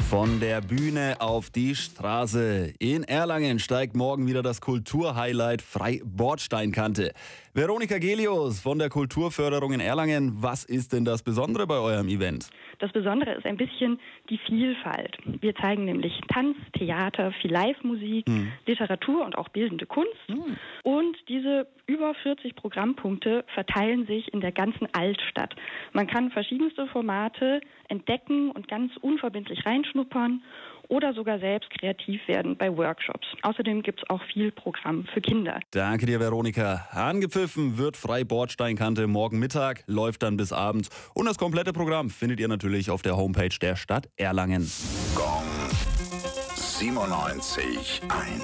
Von der Bühne auf die Straße. In Erlangen steigt morgen wieder das Kulturhighlight Freibordsteinkante. Veronika Gelius von der Kulturförderung in Erlangen. Was ist denn das Besondere bei eurem Event? Das Besondere ist ein bisschen die Vielfalt. Wir zeigen nämlich Tanz, Theater, viel Live-Musik, Literatur und auch bildende Kunst. Und diese über 40 Programmpunkte verteilen sich in der ganzen Altstadt. Man kann verschiedenste Formate entdecken und ganz unverbindlich reinschnuppern oder sogar selbst kreativ werden bei Workshops. Außerdem gibt es auch viel Programm für Kinder. Danke dir, Veronika. Angepfiffen wird Freibordsteinkante morgen Mittag, läuft dann bis abends. Und das komplette Programm findet ihr natürlich auf der Homepage der Stadt Erlangen. Gong 97.1